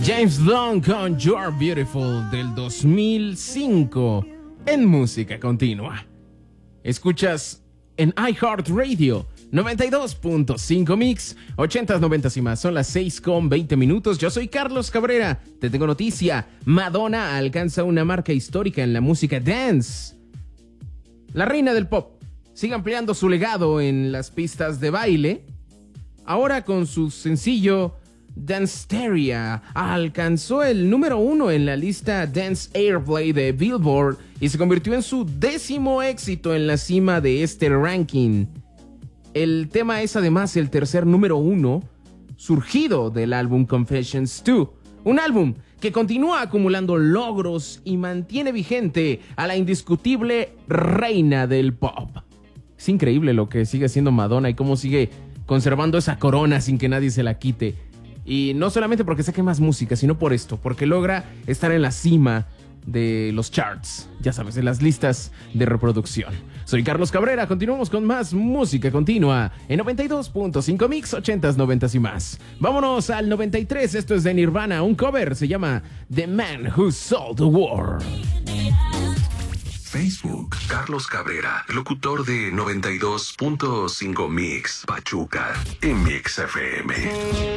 James Blunt con You're Beautiful del 2005 en Música Continua. Escuchas en iHeartRadio 92.5 Mix, 80s, 90s y más. Son las 6:20. Yo soy Carlos Cabrera. Te tengo noticia. Madonna alcanza una marca histórica en la música dance. La reina del pop sigue ampliando su legado en las pistas de baile. Ahora con su sencillo Dancesteria alcanzó el número 1 en la lista Dance Airplay de Billboard y se convirtió en su 10º éxito en la cima de este ranking. El tema es además el tercer número 1 surgido del álbum Confessions 2, un álbum que continúa acumulando logros y mantiene vigente a la indiscutible reina del pop. Es increíble lo que sigue haciendo Madonna y cómo sigue conservando esa corona sin que nadie se la quite. Y no solamente porque saque más música, sino por esto, porque logra estar en la cima de los charts, ya sabes, en las listas de reproducción. Soy Carlos Cabrera, continuamos con más Música Continua en 92.5 Mix, 80s, 90s y más. Vámonos al 93, esto es de Nirvana, un cover, se llama The Man Who Sold the World. Facebook, Carlos Cabrera, locutor de 92.5 Mix, Pachuca, en Mix FM.